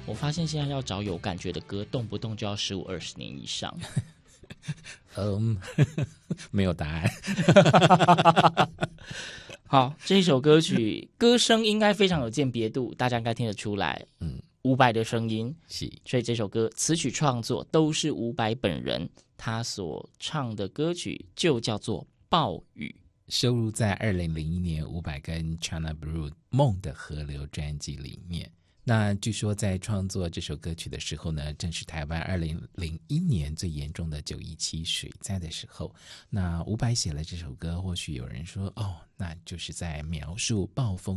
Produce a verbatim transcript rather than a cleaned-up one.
我发现现在要找有感觉的歌，动不动就要十五二十年以上。 嗯，没有答案。 好，这首歌曲歌声应该非常有鉴别度，大家应该听得出来。 嗯， 伍佰的声音是， 所以这首歌词曲创作都是伍佰本人，他所唱的歌曲就叫做《暴雨》， 收录在二零零一年伍佰跟 China Blue 梦的河流专辑里面。那据说在创作这首歌曲的时候呢，正是台湾二零零一年最严重的九一七水灾的时候。那伍佰写了这首歌，或许有人说，哦，那就是在描述暴风